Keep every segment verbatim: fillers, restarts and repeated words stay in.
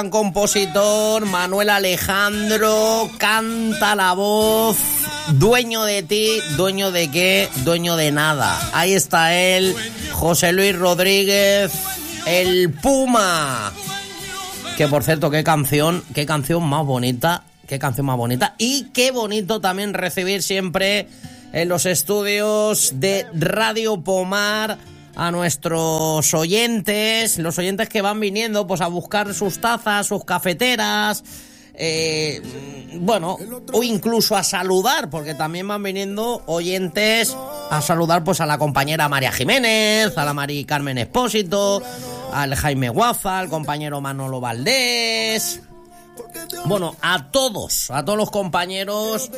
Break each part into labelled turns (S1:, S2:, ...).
S1: Compositor Manuel Alejandro, canta la voz, dueño de ti, dueño de qué, dueño de nada. Ahí está él, José Luis Rodríguez, el Puma. Que por cierto, qué canción, qué canción más bonita, qué canción más bonita. Y qué bonito también recibir siempre en los estudios de Radio Pomar a nuestros oyentes, los oyentes que van viniendo pues a buscar sus tazas, sus cafeteras, eh, bueno, o incluso a saludar, porque también van viniendo oyentes a saludar pues a la compañera María Jiménez, a la Mari Carmen Expósito, al Jaime Guaza, al compañero Manolo Valdés. Bueno, a todos, a todos los compañeros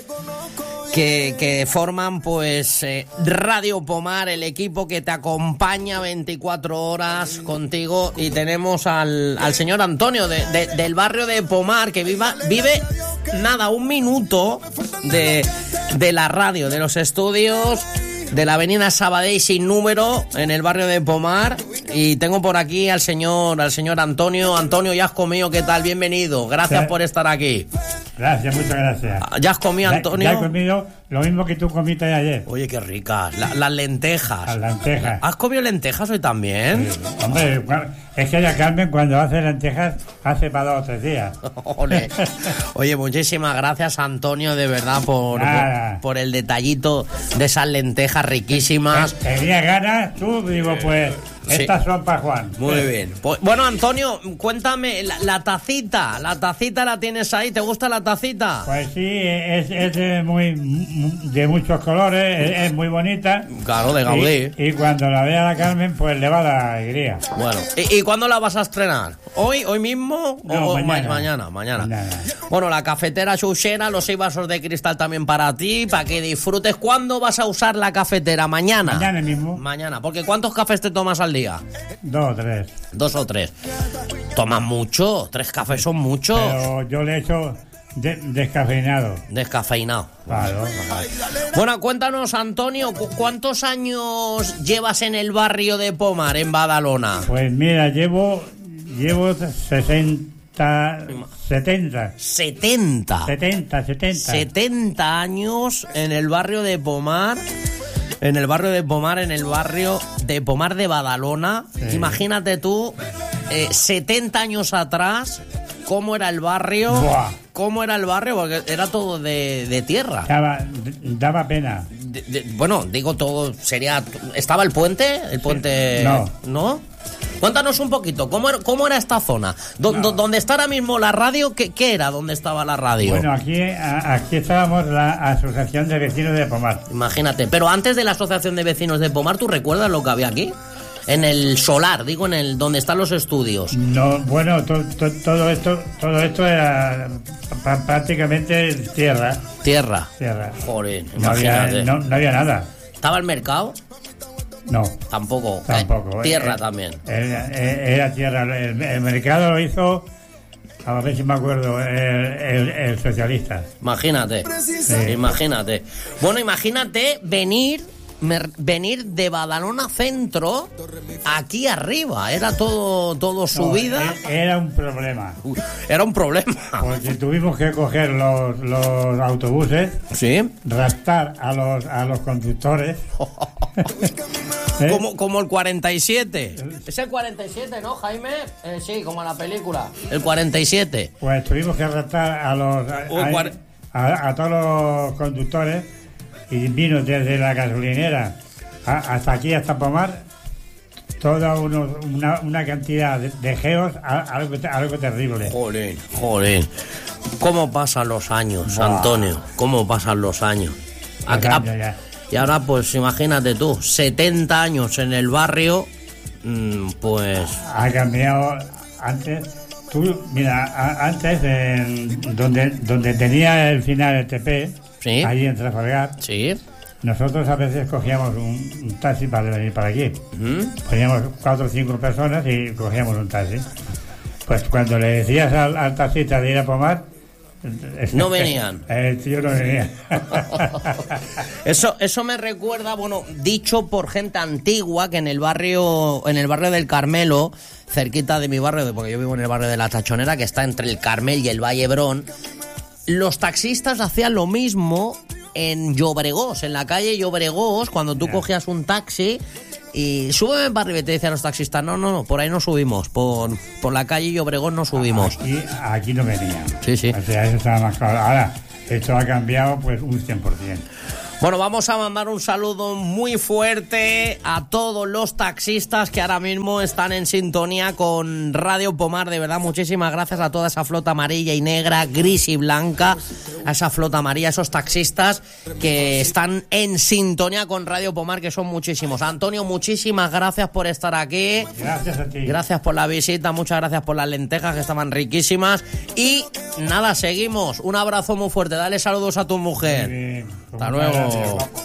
S1: que, que forman pues eh, Radio Pomar, el equipo que te acompaña veinticuatro horas contigo. Y tenemos al, al señor Antonio de, de, del barrio de Pomar, que viva, vive nada, un minuto de, de la radio, de los estudios de la avenida Sabadell sin número, en el barrio de Pomar. Y tengo por aquí al señor al señor Antonio. Antonio, ya has comido, ¿qué tal? Bienvenido, gracias sí. por estar aquí.
S2: Gracias, muchas gracias.
S1: ¿Ya has comido, Antonio?
S2: Ya, ya he comido lo mismo que tú comiste ayer.
S1: Oye, qué ricas, la, las lentejas.
S2: Las lentejas.
S1: ¿Has comido lentejas hoy también?
S2: Sí. Hombre, es que ella Carmen cuando hace lentejas hace para dos o tres días.
S1: Ole. Oye, muchísimas gracias, Antonio, de verdad, por, por, por el detallito de esas lentejas riquísimas.
S2: Tenía ganas, tú, digo, pues... Estas sí. son para Juan.
S1: Muy bien. Pues, bueno, Antonio, cuéntame, la, la tacita, la tacita la tienes ahí, ¿te gusta la tacita?
S2: Pues sí, es, es de, muy, de muchos colores, es, es muy bonita.
S1: Claro, de Gaudí.
S2: Y, y cuando la vea la Carmen, pues le va a dar alegría.
S1: Bueno, ¿y, y cuándo la vas a estrenar? ¿Hoy, hoy mismo?
S2: No,
S1: o
S2: mañana.
S1: Ma- mañana, mañana.
S2: Mañana.
S1: Bueno, la cafetera Xuxena, los seis vasos de cristal también para ti, para que disfrutes. ¿Cuándo vas a usar la cafetera? ¿Mañana?
S2: Mañana mismo.
S1: Mañana, porque ¿cuántos cafés te tomas al día?
S2: Dos o tres.
S1: Dos o tres. Tomas mucho, tres cafés son muchos.
S2: Pero yo le he hecho de, descafeinado.
S1: Descafeinado.
S2: Claro.
S1: Bueno, cuéntanos, Antonio, ¿cu- ¿cuántos años llevas en el barrio de Pomar, en Badalona?
S2: Pues mira, llevo, llevo sesenta, setenta.
S1: setenta.
S2: setenta, setenta.
S1: setenta años en el barrio de Pomar. En el barrio de Pomar, en el barrio de Pomar de Badalona.
S2: Sí.
S1: Imagínate tú, eh, setenta años atrás, cómo era el barrio.
S2: Buah.
S1: Cómo era el barrio, porque era todo de, de tierra.
S2: Daba, daba pena.
S1: De, de, bueno, digo todo, sería... ¿Estaba el puente? El puente...
S2: Sí. No.
S1: ¿No? Cuéntanos un poquito, ¿cómo era, cómo era esta zona? Do,
S2: No.
S1: do, ¿Dónde está ahora mismo la radio? ¿Qué, qué era? ¿Dónde estaba la radio?
S2: Bueno, aquí, a, aquí estábamos la Asociación de Vecinos de Pomar.
S1: Imagínate, pero antes de la Asociación de Vecinos de Pomar, ¿tú recuerdas lo que había aquí? En el solar, digo, en el donde están los estudios.
S2: No, bueno, to, to, todo esto, todo esto era p- prácticamente tierra.
S1: Tierra.
S2: Tierra.
S1: Joder,
S2: No había,
S1: imagínate.
S2: no, no había nada.
S1: ¿Estaba el mercado?
S2: No.
S1: Tampoco.
S2: Tampoco.
S1: Eh, tierra
S2: eh,
S1: también.
S2: Era, era tierra. El, el mercado lo hizo, a ver si me acuerdo, el, el, el socialista.
S1: Imagínate.
S2: Sí.
S1: Imagínate. Bueno, imagínate venir... Mer- venir de Badalona Centro aquí arriba, era todo todo subida.
S2: No, era un problema.
S1: Uy, era un problema.
S2: Porque tuvimos que coger los, los autobuses,
S1: Sí.
S2: raptar a los a los conductores. ¿Eh?
S1: Como, como el cuarenta y siete. Es el cuarenta y siete, ¿no, Jaime? Eh, sí, como en la película. El cuarenta y siete.
S2: Pues tuvimos que raptar a los a,
S1: Uy, cuar-
S2: a- a todos los conductores y vino desde la gasolinera a- hasta aquí, hasta Pomar, toda uno- una, una cantidad de, de geos, a- algo, te- algo terrible.
S1: Jolín, jolín. ¿Cómo pasan los años,
S2: Buah.
S1: Antonio? ¿Cómo pasan los años?
S2: Los
S1: Acá-
S2: años ya.
S1: y ahora, pues imagínate tú, setenta años en el barrio, mm, pues...
S2: Ha cambiado antes. Tú, mira, a- antes, en donde, donde tenía el final el T P,
S1: Sí.
S2: allí en Trafalgar,
S1: Sí.
S2: nosotros a veces cogíamos un, un taxi para venir para aquí.
S1: ¿Mm?
S2: Poníamos cuatro o cinco personas y cogíamos un taxi. Pues cuando le decías al, al taxista de ir a Pomar,
S1: No venían.
S2: El tío no venía.
S1: Eso, eso me recuerda, bueno, dicho por gente antigua, que en el barrio, en el barrio del Carmelo, cerquita de mi barrio, porque yo vivo en el barrio de La Tachonera, que está entre el Carmel y el Vallebrón, los taxistas hacían lo mismo en Llobregós, en la calle Llobregós, cuando tú cogías un taxi y súbeme para arriba, y te decían los taxistas, no, no, no, por ahí no subimos, por, por la calle Llobregós no subimos.
S2: Aquí, aquí no venían.
S1: Sí, sí.
S2: O sea, eso estaba más claro. Ahora, esto ha cambiado pues un cien por ciento.
S1: Bueno, vamos a mandar un saludo muy fuerte a todos los taxistas que ahora mismo están en sintonía con Radio Pomar. De verdad, muchísimas gracias a toda esa flota amarilla y negra, gris y blanca, a esa flota amarilla, a esos taxistas que están en sintonía con Radio Pomar, que son muchísimos. Antonio, muchísimas gracias por estar aquí.
S2: Gracias a ti.
S1: Gracias por la visita, muchas gracias por las lentejas que estaban riquísimas. Y nada, seguimos. Un abrazo muy fuerte. Dale saludos a tu mujer.
S2: Muy bien.
S1: Hasta luego.